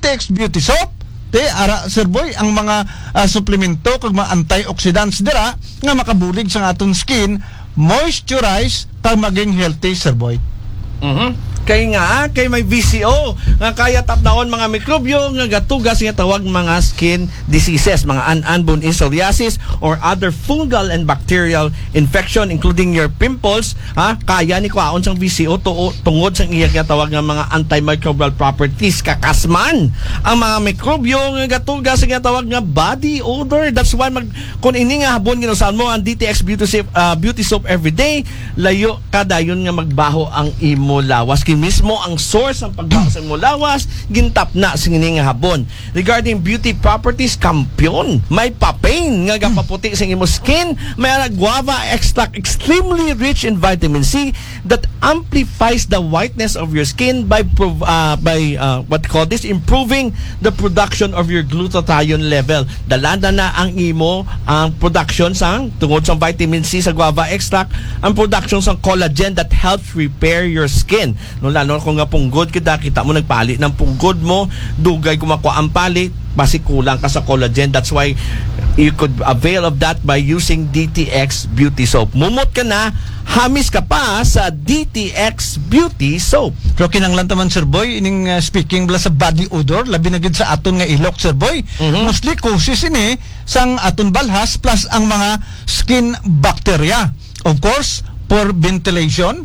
DTX Beauty Soap, ara Sir Boy, ang mga suplemento kag mga antioxidants dira nga makabulig sa aton skin, moisturize kag maging healthy, Sir Boy. Kay may VCO nga kaya tapdaon mga mikrobyo nga gatugas nga tawag mga skin diseases, mga unborn psoriasis or other fungal and bacterial infection including your pimples, kaya ni kwaon sang VCO tungod sang iya nga tawag nga mga antimicrobial properties kakasman ang mga mikrobyo nga gatugas nga tawag nga body odor. That's why kung ini nga habon ginusahan mo ang DTX Beauty Soap everyday, layo kadayon nga magbaho ang imo lawas. Mismo ang source ng pagbaho sa imo lawas gintap na singini nga habon. Regarding beauty properties, kampiyon, may papain nga gapaputi sa imo skin, may guava extract extremely rich in vitamin C that amplifies the whiteness of your skin by improving the production of your glutathione level. Dalanda na ang imo ang production sang tungod sa vitamin C sa guava extract, ang production sang collagen that helps repair your skin. No, lalo kung nga punggod kita mo nagpali ng punggod mo, dugay kumakuha ang pali, basi kulang ka sa collagen. That's why you could avail of that by using DTX Beauty Soap. Mumot ka na, hamis ka pa sa DTX Beauty Soap. So kinanglan taman, Sir Boy, ining speaking bala sa body odor, labi na gid sa aton nga ilok, Sir Boy. Mostly causes ini sang aton balhas plus ang mga skin bacteria. Of course, for ventilation,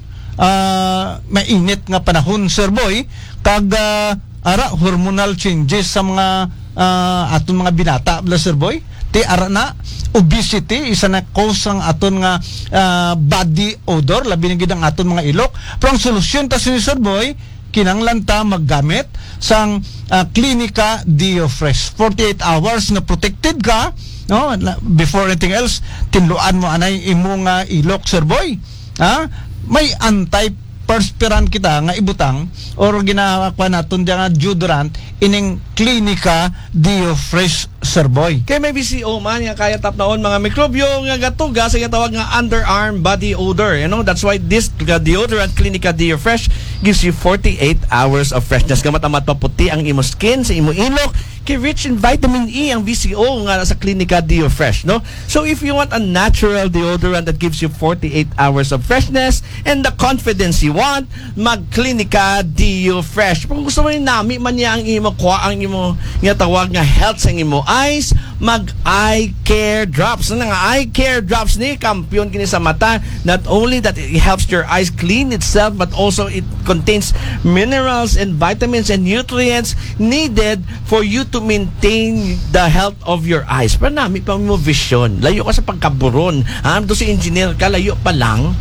mainit nga panahon, Sir Boy, kag hormonal changes sa mga aton mga binata bla, Sir Boy, ara na obesity isa na cause ang aton nga body odor, labi na gid ang aton mga ilok. Pero ang solusyon ta si Sir Boy, kinanglan ta maggamit sang Clinica DeoFresh. 48 hours na protected ka, no? Before anything else, tinluan mo anay imo nga ilok, Sir Boy. May anti-perspirant kita nga ibutang or ginawa naton nga deodorant ining Clinica DeoFresh, Sir Boy. Kay may VCO man nga kaya tapnaon mga mikrobyo nga gatugas nga tawag nga underarm body odor. You know, that's why this deodorant Clinica DeoFresh gives you 48 hours of freshness. Gamatamat paputi ang imo skin sa imo ilok. Kay rich in vitamin E ang VCO nga sa Clinica DeoFresh, no? So if you want a natural deodorant that gives you 48 hours of freshness and the confidence you want, mag Clinica DeoFresh. Kung gusto mo ni nami man niya ang imo kuha ang imo nga tawag nga health sa imo eyes, mag eye care drops. Nga eye care drops ni kampiyon kini sa mata. Not only that it helps your eyes clean itself, but also it contains minerals and vitamins and nutrients needed for you to maintain the health of your eyes. Pero nami pa mo vision. Layo ka sa pagkaburon. Do si engineer ka, layo pa lang.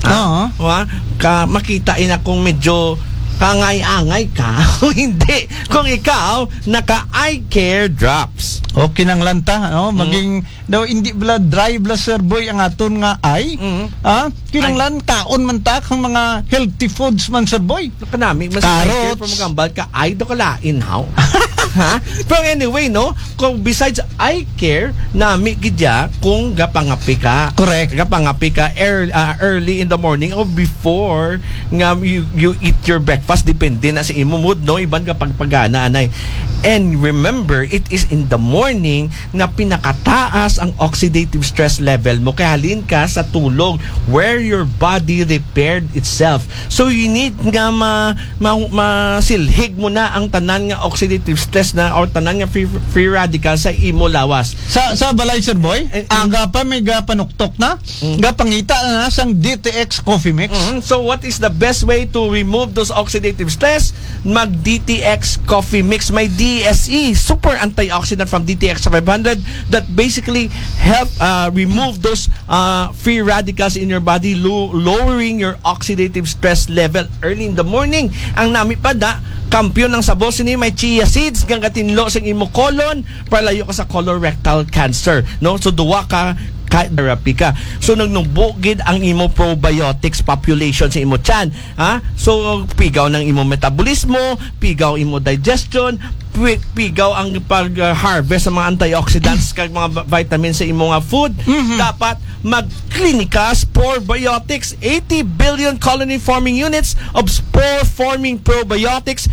Ka makita ina kung medyo kangay-angay ka. Hindi. Kung ikaw, naka-eye care drops. Okay nang lanta, no? Maging daw hindi bla dry bla, Sir Boy, ang aton nga eye. Kinanglan kaon man ta kang mga healthy foods man, Sir Boy. Kanami mas eye care from magambal ka eye do kalain how. Pero anyway, no, kung besides eye care, nami gidya kung gapangapi ka. Correct. Gapangapi ka early in the morning or before nga you eat your breakfast, depende na sa imo mood, no, iban kapag pagana anay. And remember, it is in the morning na pinakataas ang oxidative stress level mo. Kaya halin ka sa tulog where your body repaired itself. So you need nga masilhig mo na ang tanan nga oxidative stress na or tanan nga free radical sa imo lawas. Sa balay, Sir Boy, aga pa may gapanuktok na, gapangita na sang DTX Coffee Mix. So what is the best way to remove those oxidative stress? Mag DTX Coffee Mix. May DSE, super antioxidant from DTX 500 that basically help remove those free radicals in your body, lowering your oxidative stress level early in the morning. Ang nami pa da, kampiyon ng sabos ni may chia seeds kang katinlo sa imo colon para layo ka sa colorectal cancer, no? So duwa ka therapy ka. So nagnubugid ang imo probiotics population sa imo tiyan, so pigaw ng imo metabolismo, pigaw imo digestion, pigaw ang pag-harvest sa mga antioxidants kag mga vitamins sa imo nga food. Dapat mag-Clinica Spore Biotics, 80 billion colony forming units of spore forming probiotics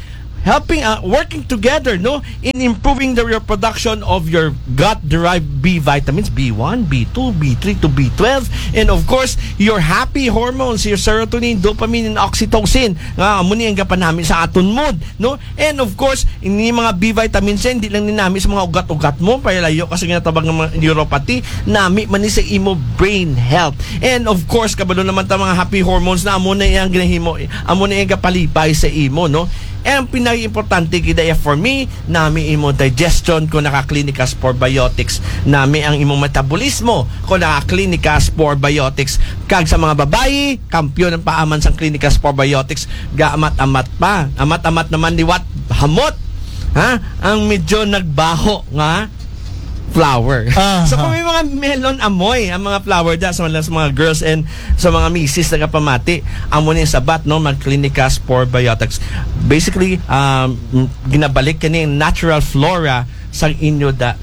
helping, working together, no, in improving your production of your gut-derived B vitamins, B1, B2, B3 to B12, and of course, your happy hormones, your serotonin, dopamine, and oxytocin. Muna yung kapanami sa aton mood, no? And of course, ini mga B vitamins hindi lang ninami sa mga ugat-ugat mo, para layo kasi ginatabag ng mga neuropathy, nami man ni sa imo brain health. And of course, kabalo naman ta mga happy hormones na amo na yung ginahimo, amo na yung kapalipay sa imo, no? And ang pinaka-importante kidaya for me, nami imo digestion kung naka-Clinicas Probiotics, nami ang imong metabolismo kung naka-Clinicas Probiotics. Kag sa mga babayi, kampyon ng paaman sang Clinicas Probiotics, gaamat-amat pa. Amat-amat naman liwat hamot, ha? Ang medyo nagbaho nga flower. So kung may mga melon amoy ang mga flower da sa mga girls and sa mga misis na kapamati, amo ni sabat, no, mag Clinicas Probiotics. Basically, ginabalik kani natural flora sa inyo da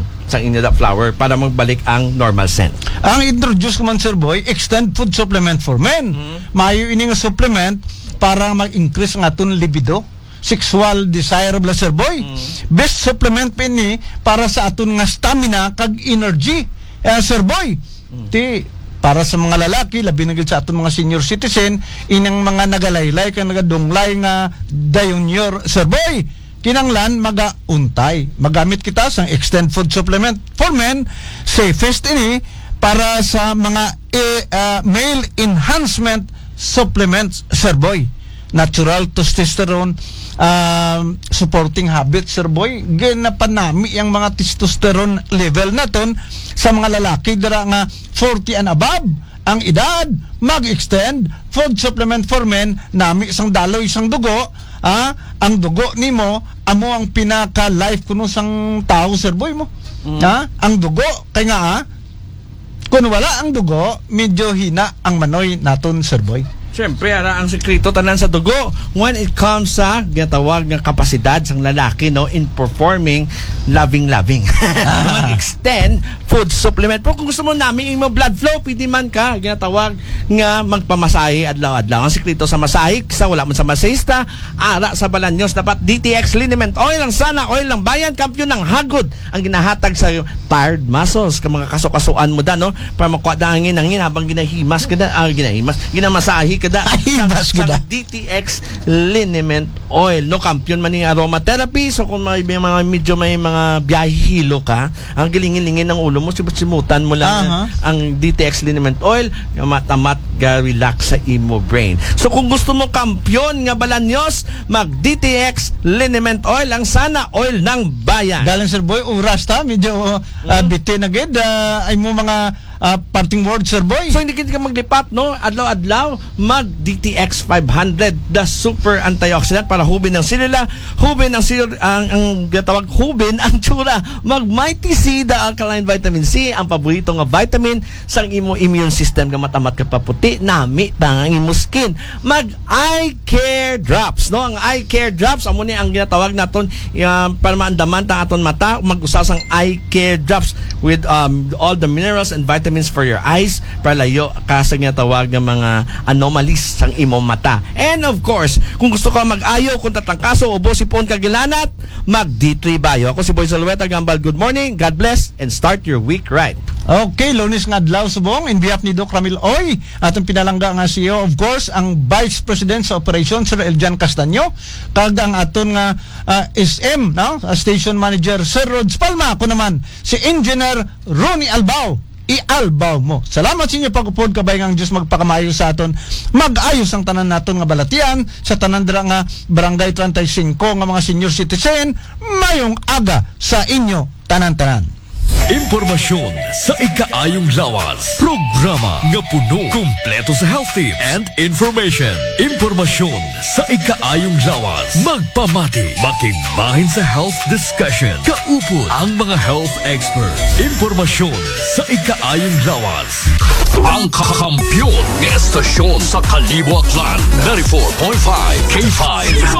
flower para magbalik ang normal scent. Ang introduce ko man, Sir Boy, extend food supplement for men. Maayo ini nga supplement para mag-increase ang aton libido, sexual desirable, Sir Boy. Best supplement pa ni para sa aton nga stamina kag energy, Sir Boy. Ti para sa mga lalaki, labi na gid sa aton mga senior citizen, inang mga nagalaylay kag nagadunglay nga dayon, Sir Boy, kinanglan magauntay. Magamit kita sa extend food supplement for men, safest ini para sa mga male enhancement supplements, Sir Boy. Natural testosterone supporting habits, Sir Boy. Ginapanami ang mga testosterone level naton sa mga lalaki dira nga 40 and above ang edad. Mag-extend food supplement for men, nami isang daloy isang dugo. Ang dugo nimo amo ang pinaka life kuno sang tao, Sir Boy mo. Ang dugo kay nga kung wala ang dugo, medyo hina ang manoy naton, Sir Boy. Siyempre, ang sekreto tanan sa dugo when it comes sa ginatawag ng kapasidad sang lalaki, no, in performing loving. Extend food supplement. Pero kung gusto mo namin yung blood flow, pwede man ka ginatawag nga magpamasahe adlaw-adlaw. Ang sekreto sa masahe, sa wala man sa masahista, ara sa Balanyos, dapat DTX Liniment Oil ang sana, oil ng bayan, kampyon ng hagod ang ginahatag sa tired muscles, ka mga kasukasuan mo da, no, para makuha da ang hangin habang ginamasahe kada sa DTX Liniment Oil, no, kampyon man ng aromatherapy. So kung may mga medyo may mga biyahilo ka, ang gilingin-lingin ng ulo mo, simutan mo lang ang DTX Liniment Oil, matamat ga relax sa imo brain. So kung gusto mo kampyon nga Balanyos, mag DTX Liniment Oil ang sana, oil ng bayan. Galing, Sir Boy, oras ta medyo bitin agad ay mo mga parting word, Sir Boy. So hindi ka maglipat, no, adlaw-adlaw, mag DTX 500, the super antioxidant para hubin ng selula, hubin ng ang tawag hubin ang tsura, mag Mighty C, the alkaline vitamin C, ang paborito nga vitamin sang imo immune system, nga matamat ka paputi, nami ang imo skin. Mag Eye Care Drops, no, ang Eye Care Drops amo ni ang ginatawag naton para maandaman ta aton mata, mag-usa sang Eye Care Drops with all the minerals and vitamins for your eyes para layo ka sa ginatawag ng mga anomalies sang imong mata. And of course, kung gusto ka mag-ayo, kung tatangkaso o bosipon kagilanat, mag D3 Bio. Ako si Boy Salueta Gambal. Good morning, God bless, and start your week right. Okay, Lunes nga adlaw subong in behalf ni Doc Ramil Oy, atong pinalangga nga CEO, of course, ang Vice President sa Operation, Sir Eljan Castaño, kag ang aton nga SM, no, Station Manager, Sir Rods Palma. Ako naman si Engineer Ronnie Albao. I-albaw mo. Salamat sa inyo pagupod, kabay ng Diyos magpakamayo sa aton. Mag-ayos ang tanan naton nga balatian sa tanan dira nga Barangay 35 nga mga senior citizen. Mayong aga sa inyo tanan-tanan. Impormasyon sa ikaayong lawas. Programa nga puno, kumpleto sa health tips and information. Impormasyon sa ikaayong lawas. Magpamati, makigbahin sa health discussion. Kaupod ang mga health experts. Impormasyon sa ikaayong lawas. Ang kakampyon ng estasyon sa Kalibuatlan. 94.5 K5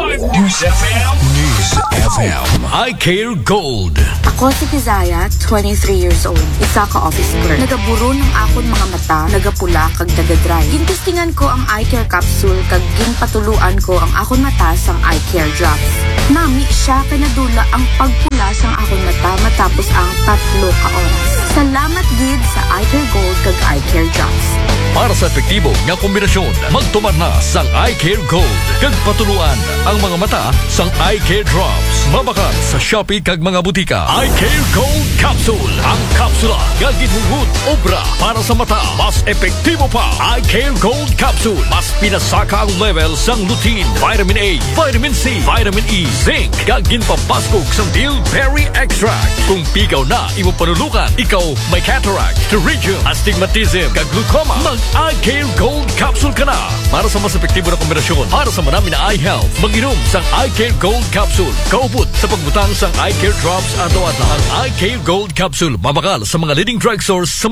News FM. I Care Gold. Ako si Kizaya, 26 23 years old. Isa ka office clerk. Nagaburo ng akon mga mata, nagapula kag nagadry. Gintistingan ko ang eye care capsule kag ginpatuluan ko ang akon mata sang eye care drops. Nami siya kay nadula ang pagpula sang akon mata matapos ang 3 ka oras. Salamat gid sa eye care gold kag eye care drops. Para sa epektibo nga kombinasyon, magtumar na sang eye care gold. Kag patuluan ang mga mata sang eye care drops. Mabakal sa Shopee kag mga butika. Eye care gold capsule. Ang kapsula nga ginhugot obra para sa mata. Mas epektibo pa. Eye care gold capsule. Mas pinasaka ang level sang lutein, vitamin A, vitamin C, vitamin E, zinc. Kag ginpapaskog sang bilberry extract. Kung pigaw na imo panulukan, ikaw may cataract, pterygium, astigmatism, kag glaucoma, mag-eye care gold capsule ka na. Para sa mas epektibo na kombinasyon, para sa marami na eye health, mag-inom sang eye care gold capsule. Kaupot sa pagbutang sang eye care drops adlaw-adlaw. Ang eye care gold capsule mabakal sa mga leading drugstores sa